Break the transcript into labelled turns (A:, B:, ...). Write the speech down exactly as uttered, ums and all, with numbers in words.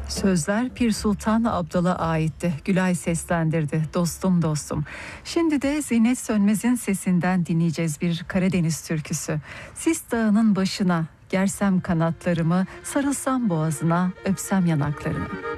A: Sözler Pir Sultan Abdal'a aitti. Gülay seslendirdi. Dostum dostum. Şimdi de Zinet Sönmez'in sesinden dinleyeceğiz bir Karadeniz türküsü. Sis Dağı'nın başına gersem kanatlarımı, sarılsam boğazına, öpsem yanaklarını.